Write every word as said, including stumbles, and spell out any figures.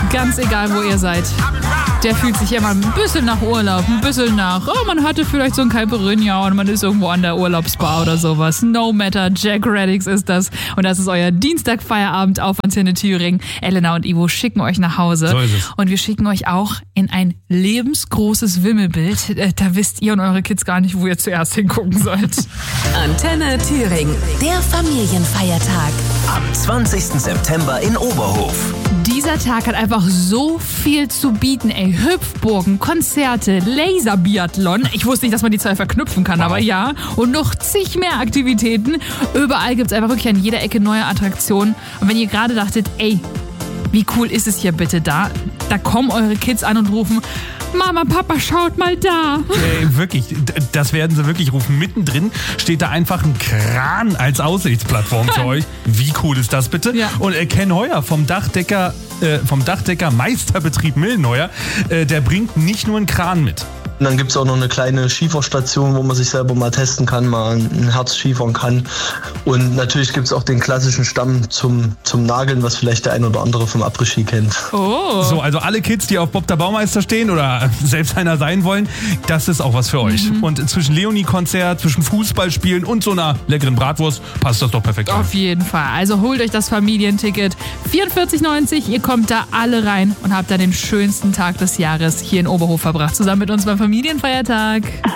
Ganz egal, wo ihr seid. Der fühlt sich immer ein bisschen nach Urlaub, ein bisschen nach, oh, man hatte vielleicht so ein Caipirinha und man ist irgendwo an der Urlaubsbar oder sowas. No matter, Jack Reddix ist das. Und das ist euer Dienstagfeierabend auf Antenne Thüringen. Elena und Ivo schicken euch nach Hause. So ist es. Und wir schicken euch auch in ein lebensgroßes Wimmelbild. Da wisst ihr und eure Kids gar nicht, wo ihr zuerst hingucken sollt. Antenne Thüringen, der Familienfeiertag. Am zwanzigsten September in Oberhof. Dieser Tag hat einfach so viel zu bieten, ey. Hüpfburgen, Konzerte, Laserbiathlon. Ich wusste nicht, dass man die zwei verknüpfen kann, wow. aber ja. Und noch zig mehr Aktivitäten. Überall gibt es einfach wirklich an jeder Ecke neue Attraktionen. Und wenn ihr gerade dachtet, ey, wie cool ist es hier bitte da? Da kommen eure Kids an und rufen, Mama, Papa, schaut mal da. Äh, wirklich, das werden sie wirklich rufen. Mittendrin steht da einfach ein Kran als Aussichtsplattform für euch. Wie cool ist das bitte? Ja. Und äh, Ken Heuer vom Dachdecker, äh, vom Dachdecker Meisterbetrieb Millenheuer, äh, der bringt nicht nur einen Kran mit. Und dann gibt es auch noch eine kleine Schieferstation, wo man sich selber mal testen kann, mal ein Herz schiefern kann. Und natürlich gibt es auch den klassischen Stamm zum, zum Nageln, was vielleicht der ein oder andere vom Après-Ski kennt. Oh. So, also alle Kids, die auf Bob der Baumeister stehen oder selbst einer sein wollen, das ist auch was für euch. Mhm. Und zwischen Leonie-Konzert, zwischen Fußballspielen und so einer leckeren Bratwurst passt das doch perfekt an. Auf jeden Fall. Also holt euch das Familienticket. vierundvierzig neunzig, ihr kommt da alle rein und habt da den schönsten Tag des Jahres hier in Oberhof verbracht. Zusammen mit uns beim Familienfeiertag.